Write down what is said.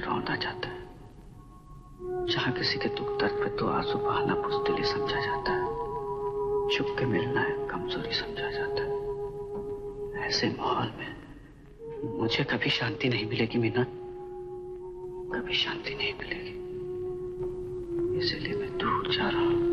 रौंदा जाता है, जहां किसी के दुख दर्द पे तो आंसू बहाना बुज़दिली समझा जाता है, छुप के मिलना है कमजोरी समझा जाता है। ऐसे माहौल में मुझे कभी शांति नहीं मिलेगी मीना, कभी शांति नहीं मिलेगी। इसीलिए मैं दूर जा रहा हूं।